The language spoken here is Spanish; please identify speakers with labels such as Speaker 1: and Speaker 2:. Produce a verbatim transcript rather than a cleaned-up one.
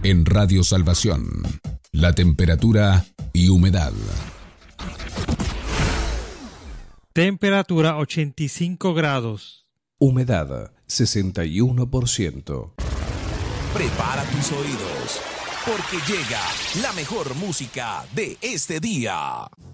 Speaker 1: En Radio Salvación, la temperatura y humedad.
Speaker 2: Temperatura ochenta y cinco grados.
Speaker 3: Humedad sesenta y uno por ciento.
Speaker 4: Prepara tus oídos, porque llega la mejor música de este día.